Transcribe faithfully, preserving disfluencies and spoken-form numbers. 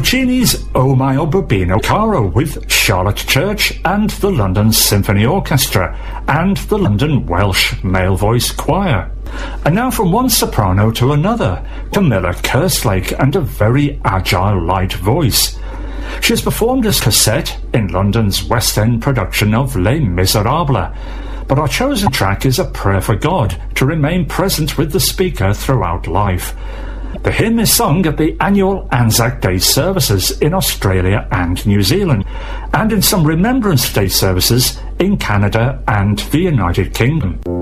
Puccini's O Mio Bambino Caro with Charlotte Church and the London Symphony Orchestra and the London Welsh Male Voice Choir. And now from one soprano to another, Camilla Kerslake and a very agile light voice. She has performed as Cosette in London's West End production of Les Miserables, but our chosen track is a prayer for God to remain present with the speaker throughout life. The hymn is sung at the annual Anzac Day services in Australia and New Zealand, and in some Remembrance Day services in Canada and the United Kingdom.